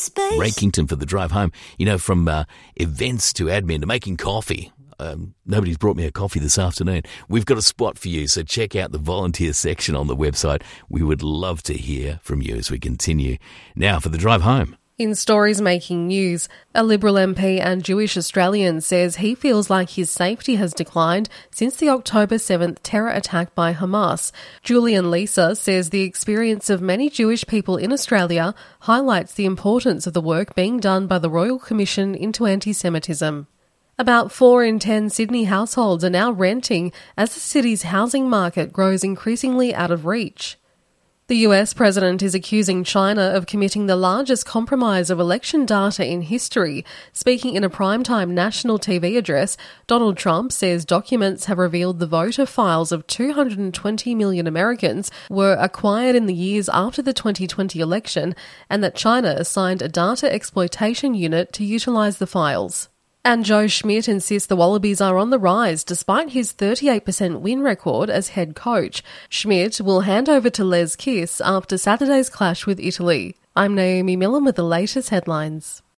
space. Rakington for the drive home. You know, from events to admin to making coffee. Nobody's brought me a coffee this afternoon. We've got a spot for you, so check out the volunteer section on the website. We would love to hear from you as we continue. Now for the drive home. In stories making news, a Liberal MP and Jewish Australian says he feels like his safety has declined since the October 7th terror attack by Hamas. Julian Lisa says the experience of many Jewish people in Australia highlights the importance of the work being done by the Royal Commission into Anti-Semitism. About 4 in 10 Sydney households are now renting as the city's housing market grows increasingly out of reach. The US president is accusing China of committing the largest compromise of election data in history. Speaking in a primetime national TV address, Donald Trump says documents have revealed the voter files of 220 million Americans were acquired in the years after the 2020 election, and that China assigned a data exploitation unit to utilize the files. And Joe Schmidt insists the Wallabies are on the rise despite his 38% win record as head coach. Schmidt will hand over to Les Kiss after Saturday's clash with Italy. I'm Naomi Millen with the latest headlines.